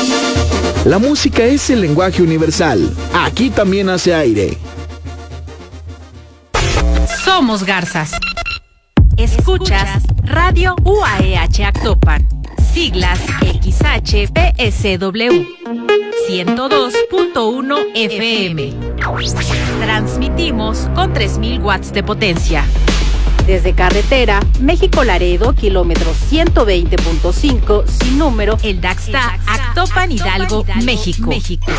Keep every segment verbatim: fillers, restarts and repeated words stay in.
La música es el lenguaje universal. Aquí también hace aire. Somos garzas. Escuchas Radio U A E H Actopan. Siglas X H P S W ciento dos punto uno F M. Transmitimos con tres mil watts de potencia. Desde carretera, México-Laredo, kilómetro ciento veinte punto cinco, sin número, el Daxta, Actopan, Hidalgo, México. México.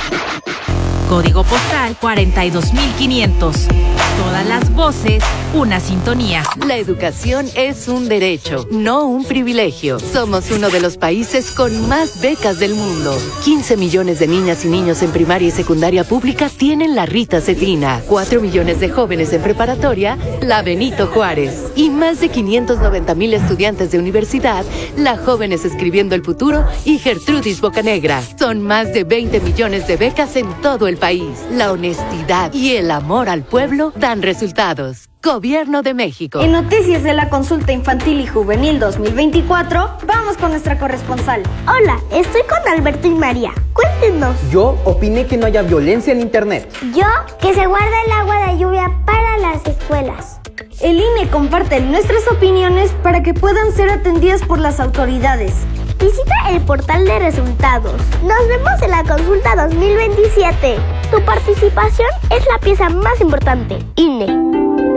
Código postal cuarenta y dos mil quinientos. Todas las voces, una sintonía. La educación es un derecho, no un privilegio. Somos uno de los países con más becas del mundo. quince millones de niñas y niños en primaria y secundaria pública tienen la Rita Cetina. cuatro millones de jóvenes en preparatoria, la Benito Juárez. Y más de quinientos noventa mil estudiantes de universidad, la Jóvenes Escribiendo el Futuro y Gertrudis Bocanegra. Son más de veinte millones de becas en todo el país. La honestidad y el amor al pueblo dan resultados. Gobierno de México. En noticias de la consulta infantil y juvenil dos mil veinticuatro, vamos con nuestra corresponsal. Hola, estoy con Alberto y María. Cuéntenos. Yo opiné que no haya violencia en internet. Yo, que se guarda el agua de lluvia para las escuelas. El I N E comparte nuestras opiniones para que puedan ser atendidas por las autoridades. Visita el portal de resultados. Nos vemos en la consulta dos mil veintisiete. Tu participación es la pieza más importante. I N E.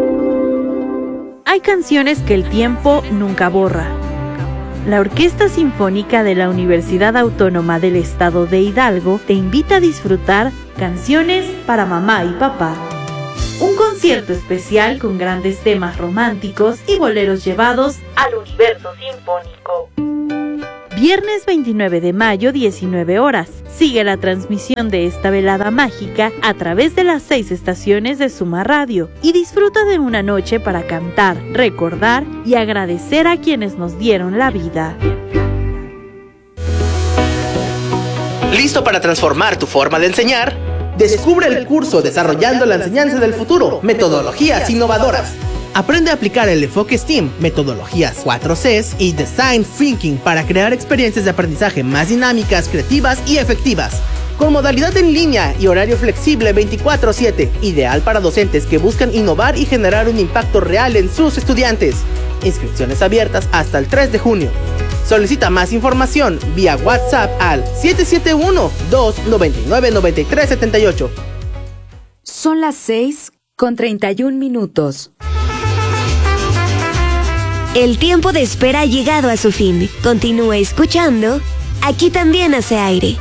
Hay canciones que el tiempo nunca borra. La Orquesta Sinfónica de la Universidad Autónoma del Estado de Hidalgo te invita a disfrutar Canciones para Mamá y Papá. Un concierto especial con grandes temas románticos y boleros llevados al universo sinfónico. Viernes veintinueve de mayo, diecinueve horas. Sigue la transmisión de esta velada mágica a través de las seis estaciones de Suma Radio y disfruta de una noche para cantar, recordar y agradecer a quienes nos dieron la vida. ¿Listo para transformar tu forma de enseñar? Descubre el curso Desarrollando la Enseñanza del Futuro, Metodologías Innovadoras. Aprende a aplicar el enfoque STEAM, metodologías cuatro Cs y Design Thinking para crear experiencias de aprendizaje más dinámicas, creativas y efectivas. Con modalidad en línea y horario flexible veinticuatro siete, ideal para docentes que buscan innovar y generar un impacto real en sus estudiantes. Inscripciones abiertas hasta el tres de junio. Solicita más información vía WhatsApp al siete siete uno, dos nueve nueve, nueve tres siete ocho. Son las seis con treinta y un minutos. El tiempo de espera ha llegado a su fin. Continúa escuchando. Aquí también hace aire.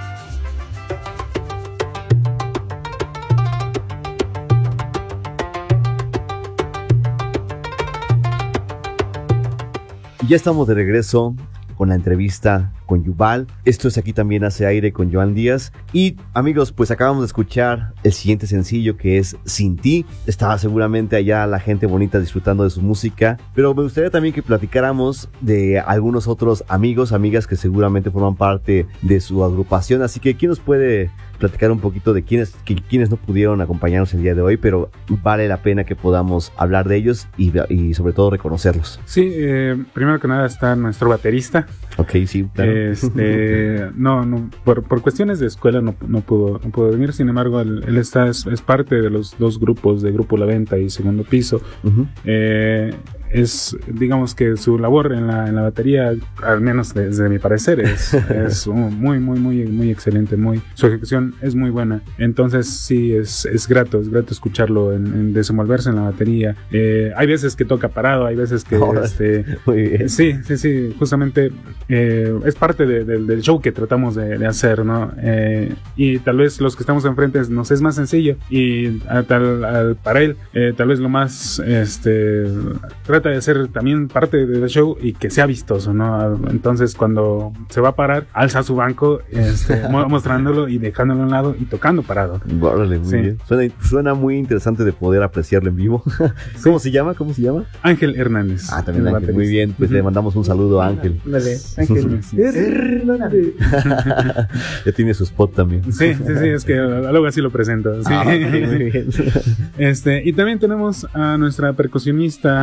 Ya estamos de regreso con la entrevista con Yuval. Esto es Aquí también hace aire con Joan Díaz. Y amigos, pues acabamos de escuchar el siguiente sencillo, que es Sin Ti. Estaba seguramente allá la gente bonita disfrutando de su música, pero me gustaría también que platicáramos de algunos otros amigos, amigas que seguramente forman parte de su agrupación. Así que ¿quién nos puede platicar un poquito de quiénes, que, quiénes no pudieron acompañarnos el día de hoy, pero vale la pena que podamos hablar de ellos y, y sobre todo reconocerlos? Sí, eh, primero que nada está nuestro baterista. Ok, sí, claro. Este, no, no, por, por cuestiones de escuela no, no pudo, no pudo venir. Sin embargo, él, él está, es, es parte de los dos grupos de Grupo La Venta y Segundo Piso. Uh-huh. Eh, es, digamos que su labor en la, en la batería, al menos desde mi parecer, es, es muy, muy, muy, muy excelente. Muy, su ejecución es muy buena. Entonces, sí, es, es grato, es grato escucharlo en, en desenvolverse en la batería. Eh, hay veces que toca parado, hay veces que, oh, este, muy bien. sí, sí, sí, justamente eh, es parte de, de, del show que tratamos de, de hacer, ¿no? Eh, y tal vez los que estamos enfrente nos es más sencillo y a, tal, a, para él, eh, tal vez lo más, este, trata de ser también parte del show y que sea vistoso, ¿no? Entonces cuando se va a parar, alza su banco, este, mostrándolo y dejándolo a un lado y tocando parado. Órale, muy sí. bien. Suena, suena muy interesante de poder apreciarlo en vivo. ¿Cómo sí. se llama? ¿Cómo se llama? Ángel Hernández. Ah, también Ángel. Baterista. Muy bien, pues uh-huh. le mandamos un saludo a Ángel. Dale, Ángel Hernández. Ya tiene su spot también. Sí, sí, sí, es que luego así lo presento. Sí. Ah, okay, muy bien. Este, y también tenemos a nuestra percusionista, a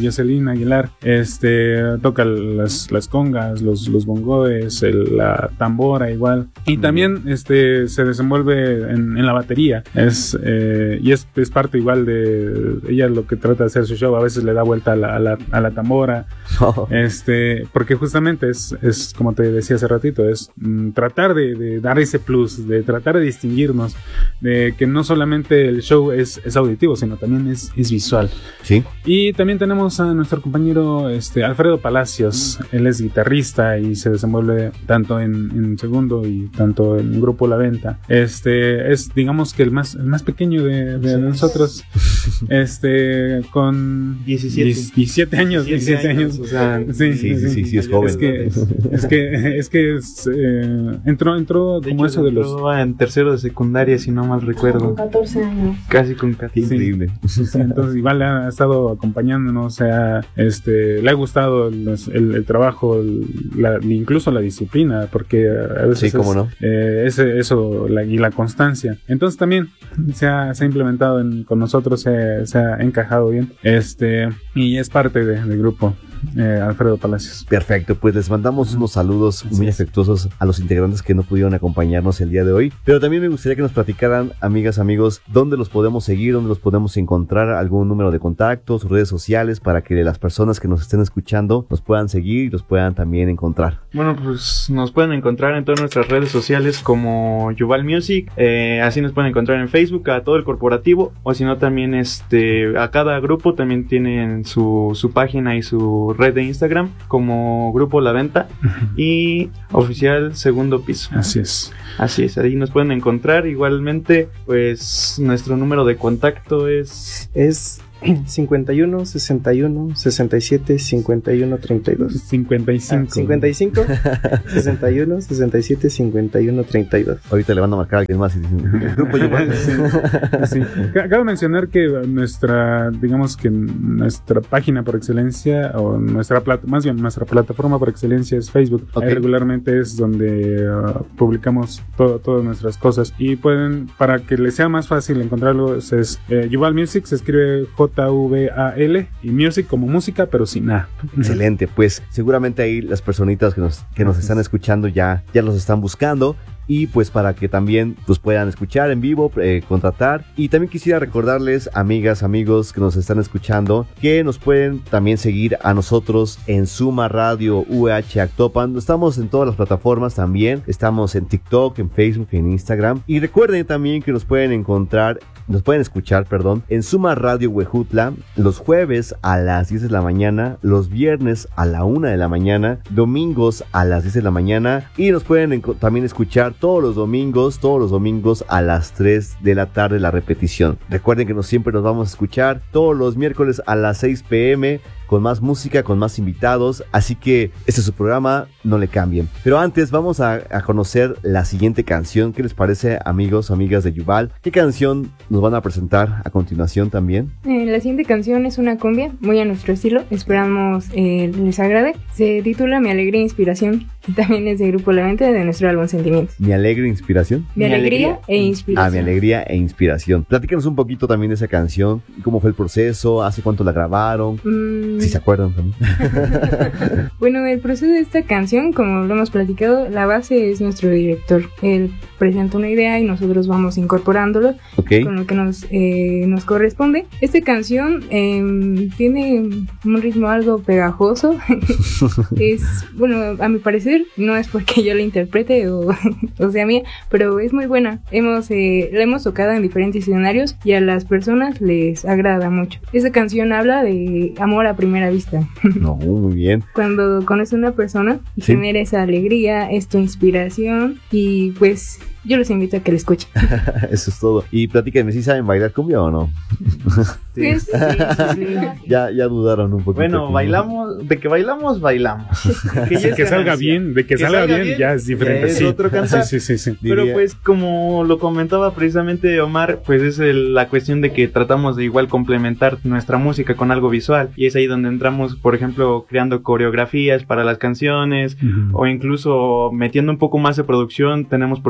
Jocelyn Aguilar, este, toca las, las congas, los, los bongoes, el, la tambora igual, y también este, se desenvuelve en, en la batería, es, eh, y es, es parte igual de ella lo que trata de hacer su show, a veces le da vuelta a la, a la, a la tambora, oh. este, porque justamente es, es como te decía hace ratito, es mm, tratar de, de dar ese plus, de tratar de distinguirnos, de que no solamente el show es, es auditivo, sino también es, es visual. Sí. Y también tenemos a nuestro compañero este, Alfredo Palacios, él es guitarrista y se desenvuelve tanto en, en segundo y tanto en Grupo La Venta. Este, es digamos que el más, el más pequeño de, de sí. nosotros, este, con diecisiete años, diecisiete años, o sea, sí, sí, sí, sí, sí, es joven. Es que, es que, es que es, eh, entró, entró de como hecho, eso de los... en tercero de secundaria, si no mal recuerdo. Con catorce años. Casi con catorce. Increíble. Sí, entonces igual ha estado acompañándonos, o sea, este, le ha gustado el, el, el trabajo, el, la, incluso la disciplina, porque a veces sí, cómo es, no. eh, ese, eso la, y la constancia. Entonces también se ha, se ha implementado en, con nosotros, se, se ha encajado bien, este, y es parte de, del grupo. Eh, Alfredo Palacios. Perfecto, pues les mandamos unos saludos Así muy es. afectuosos a los integrantes que no pudieron acompañarnos el día de hoy, pero también me gustaría que nos platicaran, amigas, amigos, dónde los podemos seguir, dónde los podemos encontrar, algún número de contacto, sus redes sociales, para que las personas que nos estén escuchando nos puedan seguir y los puedan también encontrar. Bueno, pues nos pueden encontrar en todas nuestras redes sociales como Yuval Music, eh, así nos pueden encontrar en Facebook a todo el corporativo, o si no también este a cada grupo también tienen su, su página y su red de Instagram como Grupo La Venta y Oficial Segundo Piso. Así es. Así es, ahí nos pueden encontrar. Igualmente, pues nuestro número de contacto es... Es cincuenta y uno, sesenta y uno, sesenta y siete, cincuenta y uno, treinta y dos. cincuenta y cinco. Ah, cincuenta y cinco, sesenta y uno, sesenta y siete, cincuenta y uno, treinta y dos. Ahorita le van a marcar a alguien más y dicen, el grupo Yuval. Sí, sí. Cabe mencionar que nuestra, digamos que nuestra página por excelencia, o nuestra plata, más bien nuestra plataforma por excelencia es Facebook. Okay. Ahí regularmente es donde uh, publicamos todo, todas nuestras cosas. Y pueden, para que les sea más fácil encontrarlo, es, es eh, Yuval Music, se escribe J J V A L y Music como música, pero sin A. Excelente, pues seguramente ahí las personitas que nos, que nos están escuchando ya, ya los están buscando. Y pues para que también pues puedan escuchar en vivo, eh, contratar. Y también quisiera recordarles, amigas, amigos que nos están escuchando, que nos pueden también seguir a nosotros en Suma Radio U H Actopan. Estamos en todas las plataformas también. Estamos en TikTok, en Facebook, en Instagram. Y recuerden también que nos pueden encontrar, nos pueden escuchar, perdón, en Suma Radio Huejutla los jueves a las diez de la mañana, los viernes a la una de la mañana, domingos a las diez de la mañana. Y nos pueden enco- también escuchar todos los domingos, todos los domingos a las tres de la tarde la repetición. Recuerden que nos, siempre nos vamos a escuchar todos los miércoles a las seis pm con más música, con más invitados, así que este es su programa, no le cambien. Pero antes vamos a, a conocer la siguiente canción. ¿Qué les parece, amigos, amigas de Yuval? ¿Qué canción nos van a presentar a continuación también? Eh, la siguiente canción es una cumbia, muy a nuestro estilo, esperamos eh, les agrade. Se titula Mi Alegría e Inspiración y también es de Grupo La Venta, de nuestro álbum Sentimientos. Mi Alegría e Inspiración. Mi, mi alegría, alegría e Inspiración. Ah, Mi Alegría e Inspiración. Platícanos un poquito también de esa canción, cómo fue el proceso, hace cuánto la grabaron. Mm. Si se acuerdan también. Bueno, el proceso de esta canción, como lo hemos platicado, la base es nuestro director. Él presenta una idea y nosotros vamos incorporándolo, okay, con lo que nos, eh, nos corresponde. Esta canción eh, tiene un ritmo algo pegajoso. Es, bueno, a mi parecer, no es porque yo la interprete o, o sea mía, pero es muy buena. Hemos, eh, la hemos tocado en diferentes escenarios y a las personas les agrada mucho. Esta canción habla de amor a primera vista. No, muy bien. Cuando conoces a una persona y ¿sí? genera esa alegría, es tu inspiración y pues yo los invito a que lo escuchen. Eso es todo. Y platíquenme, ¿sí saben bailar cumbia o no? Sí, sí, sí, sí, sí. Ya, ya dudaron un poquito. Bueno, bailamos, de que bailamos, bailamos. Que, sí, que salga bien, de que, que salga, salga bien, bien, ya es diferente. Ya es sí. otro cantar. Sí, sí, sí, sí. Pero Diría... pues, como lo comentaba precisamente Omar, pues es el, la cuestión de que tratamos de igual complementar nuestra música con algo visual. Y es ahí donde entramos, por ejemplo, creando coreografías para las canciones, uh-huh, o incluso metiendo un poco más de producción. Tenemos, por ejemplo,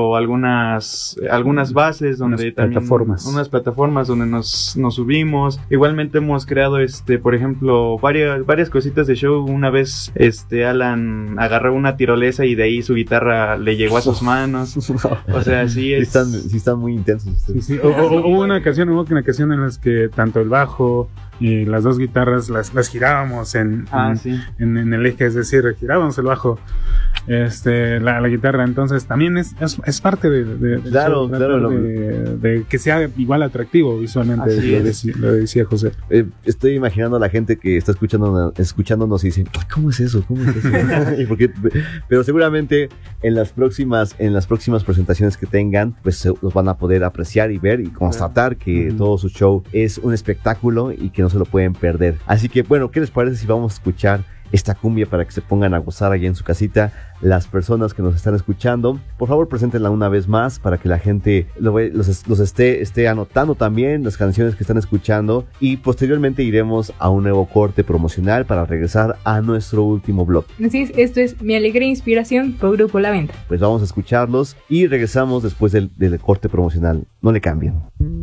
ejemplo, algunas algunas bases donde unas también plataformas. unas plataformas donde nos, nos subimos. Igualmente hemos creado este, por ejemplo, varias varias cositas de show. Una vez este Alan agarró una tirolesa y de ahí su guitarra le llegó a sus manos. O sea, sí es... Sí están, sí están muy intensos. Sí, sí. O, o, hubo una ocasión, hubo una ocasión en las que tanto el bajo y las dos guitarras las, las girábamos en, ah, en, sí. en, en el eje, es decir, girábamos el bajo, este, la, la guitarra. Entonces también es, es, es parte de, de, de claro, claro, de, de que sea igual atractivo visualmente, lo, de, lo decía José. Eh, estoy imaginando a la gente que está escuchando, escuchándonos y dicen, ¿cómo es eso? ¿Cómo es eso? Porque, pero seguramente en las próximas, en las próximas presentaciones que tengan, pues se, los van a poder apreciar y ver y constatar que uh-huh. todo su show es un espectáculo y que no se lo pueden perder. Así que bueno, ¿qué les parece si vamos a escuchar esta cumbia para que se pongan a gozar allá en su casita? Las personas que nos están escuchando, por favor preséntenla una vez más para que la gente lo, los, los esté, esté anotando también las canciones que están escuchando, y posteriormente iremos a un nuevo corte promocional para regresar a nuestro último blog. Así es, esto es Mi Alegría e Inspiración por Grupo La Venta. Pues vamos a escucharlos y regresamos después del, del corte promocional. No le cambien.